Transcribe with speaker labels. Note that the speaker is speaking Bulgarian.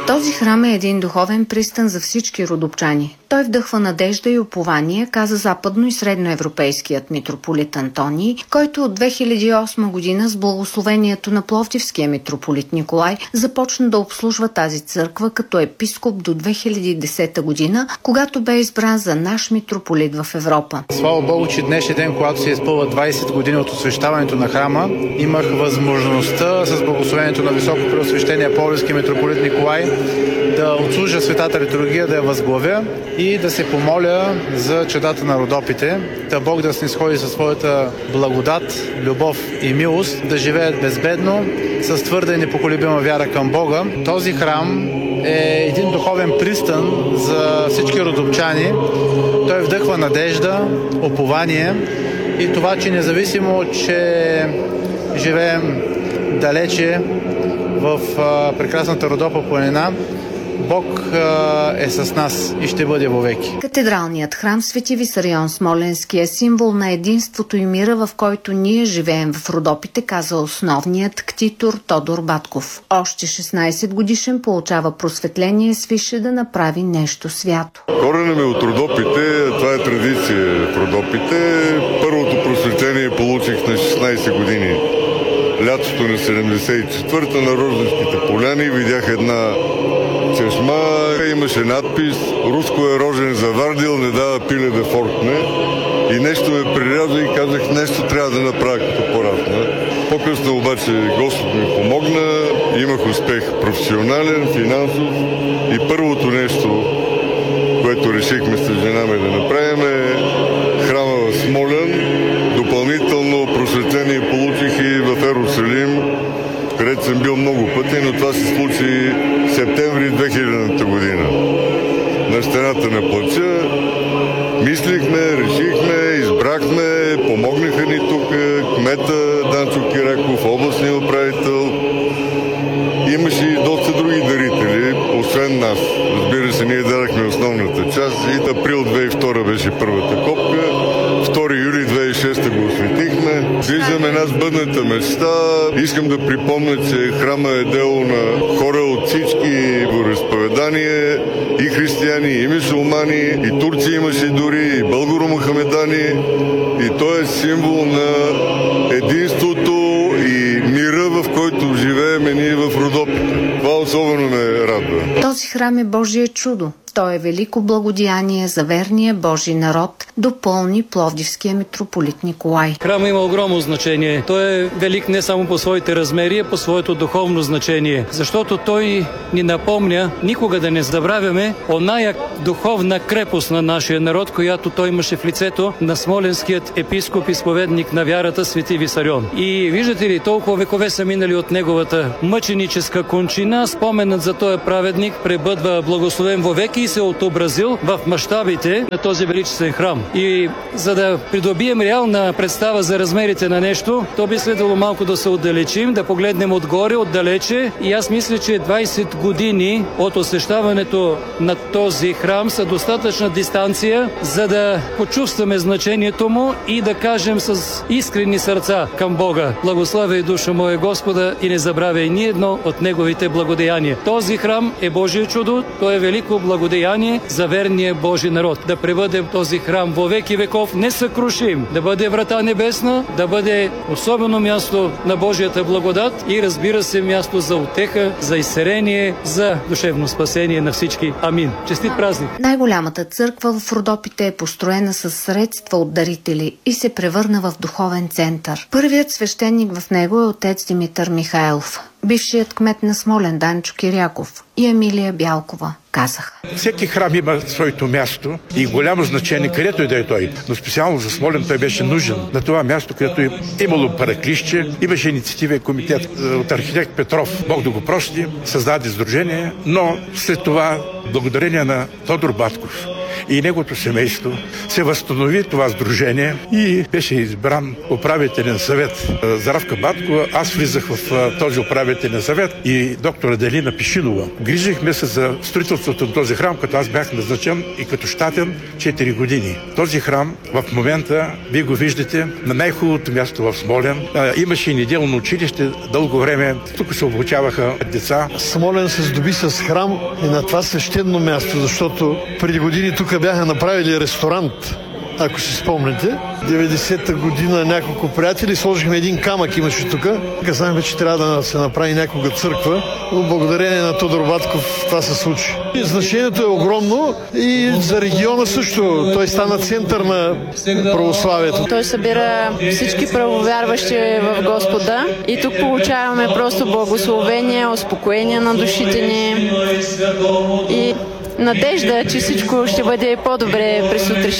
Speaker 1: Този храм е един духовен пристан за всички родопчани. Той вдъхва надежда и упование, каза западно и средноевропейският митрополит Антоний, който от 2008 година с благословението на пловдивския митрополит Николай започна да обслужва тази църква като епископ до 2010 година, когато бе избран за наш митрополит в Европа.
Speaker 2: Слава Богу, че днешния ден, когато се изпълва 20 години от освещаването на храма, имах възможността с благословението на високопреосвещения пловдивски митрополит Николай да отслужа светата литургия, да я възглавя и да се помоля за чедата на Родопите, да Бог да снисходи със своята благодат, любов и милост, да живеят безбедно, с твърда и непоколебима вяра към Бога. Този храм е един духовен пристан за всички родопчани. Той вдъхва надежда, упование и това, че независимо, че живеем далече в прекрасната Родопа планина, Бог е с нас и ще бъде вовеки.
Speaker 1: Катедралният храм Свети Висарион Смоленски е символ на единството и мира, в който ние живеем в Родопите, каза основният ктитор Тодор Батков. Още 16 годишен получава просветление свише да направи нещо свято.
Speaker 3: Корена ми от Родопите, това е традиция в Родопите. Първото просветление получих на 16 години. Лятото на 74-та на Рожденските поляни видях една чешма, имаше надпис "Руско е рожен завардил, не дава пиле да форкне", и нещо ме приряза и казах, нещо трябва да направя като порасна. По-късно обаче Господ ми помогна, имах успех професионален, финансов и първото нещо, което решихме с жена ми да направим, е храма в Смолян. Допълнително просветление получих и в Иерусалим, където съм бил много пъти, но това се случи в септември 2000 година. На стената на плача мислихме, решихме, избрахме, помогнаха ни тук кмета Данчо Кираков, областния управител. Имаше и доста други дарители, освен нас. Разбира се, ние дадахме основната част и април 2002 беше първата копка. 2 юли 2006 го осветихме. Виждам една сбъдната мечта. Искам да припомня, че храма е дело на хора от всички вероизповедания, и християни, и мюсюлмани, и турци имаше дори, и българо-мухамедани. И той е символ на единството и мира, в който живеем ние в Родопите. Това особено ме радва.
Speaker 1: Този храм е Божие чудо. Той е велико благодеяние за верния Божий народ, допълни пловдивския митрополит Николай.
Speaker 4: Храмът има огромно значение. Той е велик не само по своите размери, а по своето духовно значение. Защото той ни напомня никога да не забравяме оная духовна крепост на нашия народ, която той имаше в лицето на смоленският епископ, изповедник на вярата Свети Висарион. И виждате ли, толкова векове са минали от неговата мъченическа кончина, споменът за този праведник пребъдва благословен вовеки и се отобразил в мащабите на този величествен храм. И за да придобием реална представа за размерите на нещо, то би следвало малко да се отдалечим, да погледнем отгоре, отдалече. И аз мисля, че 20 години от освещаването на този храм са достатъчна дистанция, за да почувстваме значението му и да кажем с искрени сърца към Бога: благославяй душа моя Господа и не забравяй ни едно от неговите благодеяния. Този храм е Божие чудо, той е велико благодеяние за верния Божи народ. Да пребъде този храм во веки веков несъкрушим, да бъде врата небесна, да бъде особено място на Божията благодат и, разбира се, място за утеха, за изцеление, за душевно спасение на всички. Амин. Честит празник!
Speaker 1: Най-голямата църква в Родопите е построена със средства от дарители и се превърна в духовен център. Първият свещеник в него е отец Димитър Михайлов. Бившият кмет на Смолен Данчо Киряков и Емилия Бялкова казаха:
Speaker 5: всеки храм има своето място и голямо значение, където и да е той. Но специално за Смолен той беше нужен на това място, където е имало параклище. Имаше инициативен комитет от архитект Петров, Бог да го прости, създаде сдружение, но след това, благодарение на Тодор Батков и неговото семейство се възстанови това сдружение и беше избран управителен съвет. Заравка Баткова, аз влизах в този управителен съвет и доктор Аделина Пишинова. Грижихме се за строителството на този храм, като аз бях назначен и като щатен 4 години. Този храм в момента, вие го виждате, на най-хубавото място в Смолян. Имаше и неделно училище дълго време. Тук се обучаваха деца.
Speaker 6: Смолян се здоби с храм и на това свещено място, защото преди години тук бяха направили ресторант. Ако си спомните, 90-та година няколко приятели сложихме един камък, имаше тук. Казахме, че трябва да се направи някога църква, но благодарение на Тодор Батков това се случи. Значението е огромно и за региона също. Той стана център на православието.
Speaker 7: Той събира всички правовярващи в Господа и тук получаваме просто благословение, успокоение на душите ни и надежда, че всичко ще бъде по-добре през утрешния